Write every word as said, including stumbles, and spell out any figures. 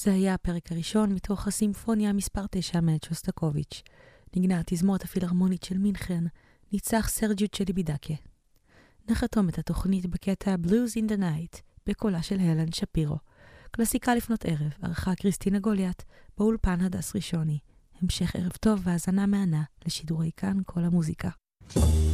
זה היה הפרק הראשון מתוך הסימפוניה מספר תשע מאת שוסטקוביץ'. נגנה התזמורת הפילהרמונית של מינכן, ניצח סרג'יו צ'ליבידקה. נחתום את התוכנית בקטע Blues in the Night, בקולה של הלן שפירו. קלאסיקה לפנות ערב, ערכה קריסטינה גוליאט, באולפן הדס ראשוני. המשך ערב טוב והאזנה מענה לשידורי כאן כל המוזיקה.